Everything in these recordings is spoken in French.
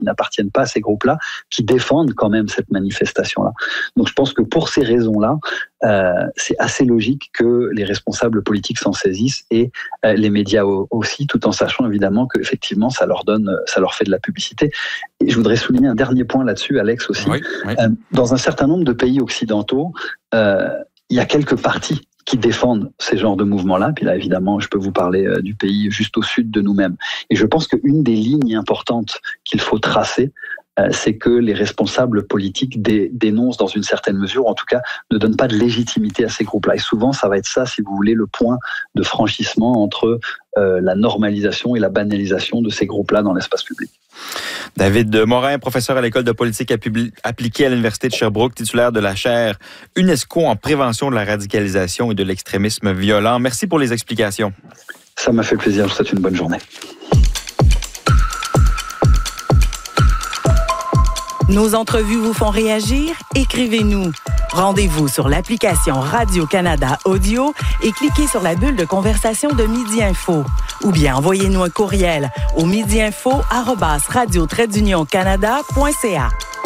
qui n'appartiennent pas à ces groupes-là, qui défendent quand même cette manifestation-là. Donc je pense que pour ces raisons-là, c'est assez logique que les responsables politiques s'en saisissent et les médias aussi, tout en sachant évidemment qu'effectivement ça leur fait de la publicité. Et je voudrais souligner un dernier point là-dessus, Alex aussi. Oui. Dans un certain nombre de pays occidentaux, il y a quelques partis qui défendent ces genres de mouvements-là. Puis là, évidemment, je peux vous parler du pays juste au sud de nous-mêmes. Et je pense qu'une des lignes importantes qu'il faut tracer, c'est que les responsables politiques dénoncent dans une certaine mesure, en tout cas, ne donnent pas de légitimité à ces groupes-là. Et souvent, ça va être ça, si vous voulez, le point de franchissement entre la normalisation et la banalisation de ces groupes-là dans l'espace public. David Morin, professeur à l'École de politique appliquée à l'Université de Sherbrooke, titulaire de la chaire UNESCO en prévention de la radicalisation et de l'extrémisme violent. Merci pour les explications. Ça m'a fait plaisir. Je vous souhaite une bonne journée. Nos entrevues vous font réagir? Écrivez-nous. Rendez-vous sur l'application Radio-Canada Audio et cliquez sur la bulle de conversation de Midi Info. Ou bien envoyez-nous un courriel au midiinfo@radio-canada.ca.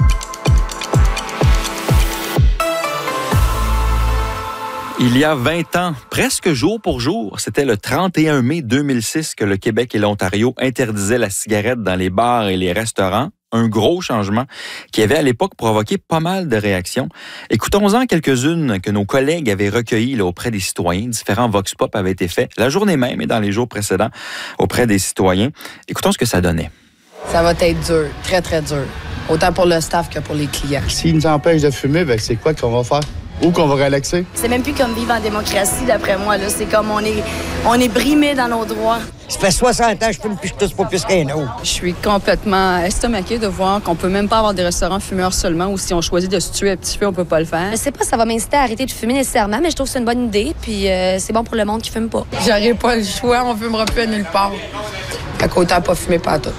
Il y a 20 ans, presque jour pour jour, c'était le 31 mai 2006 que le Québec et l'Ontario interdisaient la cigarette dans les bars et les restaurants. Un gros changement qui avait à l'époque provoqué pas mal de réactions. Écoutons-en quelques-unes que nos collègues avaient recueillies auprès des citoyens. Différents vox pop avaient été faits la journée même et dans les jours précédents auprès des citoyens. Écoutons ce que ça donnait. Ça va être dur, très, très dur. Autant pour le staff que pour les clients. S'ils nous empêchent de fumer, ben c'est quoi qu'on va faire? Où qu'on va relaxer? C'est même plus comme vivre en démocratie, d'après moi. Là. C'est comme on est brimé dans nos droits. Ça fait 60 ans que je fume puis je tousse pas plus qu'un autre. Je suis complètement estomaquée de voir qu'on peut même pas avoir des restaurants fumeurs seulement ou si on choisit de se tuer à petit feu, on peut pas le faire. Je sais pas si ça va m'inciter à arrêter de fumer nécessairement, mais je trouve que c'est une bonne idée puis c'est bon pour le monde qui fume pas. J'aurais pas le choix, on fumera plus à nulle part. Fait qu'autant pas fumer pas tout.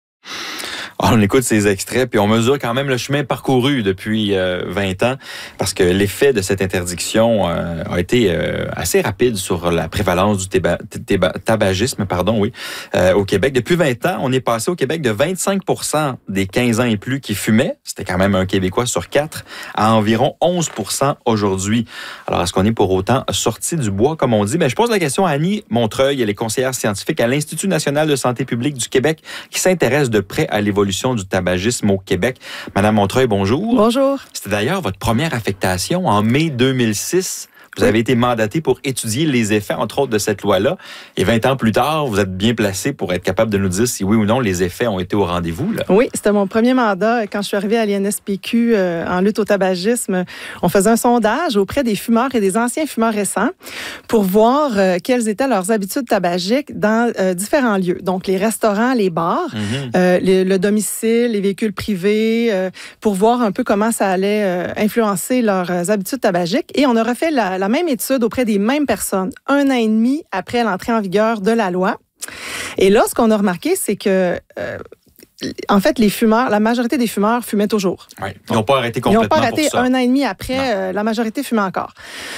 On écoute ces extraits, puis on mesure quand même le chemin parcouru depuis 20 ans, parce que l'effet de cette interdiction a été assez rapide sur la prévalence du tabagisme au Québec. Depuis 20 ans, on est passé au Québec de 25% des 15 ans et plus qui fumaient, c'était quand même un Québécois sur 4, à environ 11% aujourd'hui. Alors, est-ce qu'on est pour autant sorti du bois, comme on dit? Je pose la question à Annie Montreuil, elle est conseillère scientifique à l'Institut national de santé publique du Québec, qui s'intéresse de près à l'évolution du tabagisme au Québec. Madame Montreuil, bonjour. Bonjour. C'était d'ailleurs votre première affectation en mai 2006. Vous avez été mandaté pour étudier les effets, entre autres, de cette loi-là. Et 20 ans plus tard, vous êtes bien placé pour être capable de nous dire si oui ou non les effets ont été au rendez-vous, là. Oui, c'était mon premier mandat. Quand je suis arrivée à l'INSPQ en lutte au tabagisme, on faisait un sondage auprès des fumeurs et des anciens fumeurs récents pour voir quelles étaient leurs habitudes tabagiques dans différents lieux. Donc, les restaurants, les bars, le domicile, les véhicules privés, pour voir un peu comment ça allait influencer leurs habitudes tabagiques. Et on a refait la même étude auprès des mêmes personnes, 1 an et demi après l'entrée en vigueur de la loi. Et là, ce qu'on a remarqué, c'est que en fait, les fumeurs, la majorité des fumeurs fumaient toujours. Oui, ils n'ont pas arrêté complètement pour ça. Ils n'ont pas arrêté 1 an et demi après, la majorité fumait encore.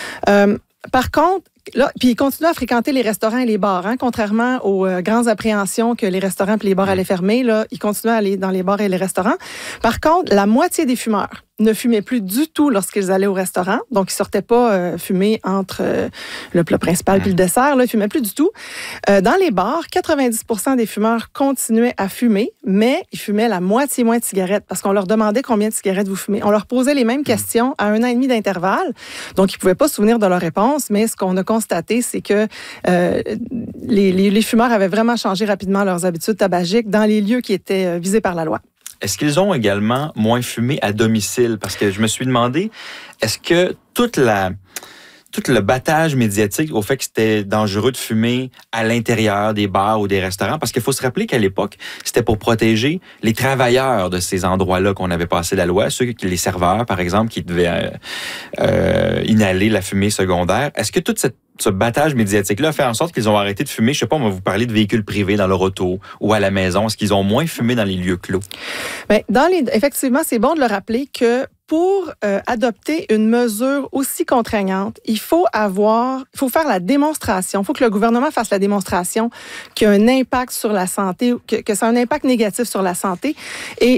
Par contre, là, puis ils continuaient à fréquenter les restaurants et les bars, contrairement aux grandes appréhensions que les restaurants et les bars allaient fermer. Là, ils continuaient à aller dans les bars et les restaurants. Par contre, la moitié des fumeurs ne fumaient plus du tout lorsqu'ils allaient au restaurant. Donc, ils ne sortaient pas fumer entre le plat principal puis le dessert. Là, ils ne fumaient plus du tout. Dans les bars, 90% des fumeurs continuaient à fumer, mais ils fumaient la moitié moins de cigarettes parce qu'on leur demandait combien de cigarettes vous fumez. On leur posait les mêmes questions à 1 an et demi d'intervalle. Donc, ils ne pouvaient pas se souvenir de leur réponse, mais ce qu'on a constaté, c'est que les fumeurs avaient vraiment changé rapidement leurs habitudes tabagiques dans les lieux qui étaient visés par la loi. Est-ce qu'ils ont également moins fumé à domicile? Parce que je me suis demandé, est-ce que tout le battage médiatique au fait que c'était dangereux de fumer à l'intérieur des bars ou des restaurants, parce qu'il faut se rappeler qu'à l'époque, c'était pour protéger les travailleurs de ces endroits-là qu'on avait passé la loi, les serveurs, par exemple, qui devaient inhaler la fumée secondaire. Est-ce que ce battage médiatique-là fait en sorte qu'ils ont arrêté de fumer? Je sais pas, on va vous parler de véhicules privés dans leur auto ou à la maison. Est-ce qu'ils ont moins fumé dans les lieux clos? Bien, effectivement, c'est bon de le rappeler que pour adopter une mesure aussi contraignante, il faut faire la démonstration, il faut que le gouvernement fasse la démonstration qu'il y a un impact sur la santé, que ça a un impact négatif sur la santé. Et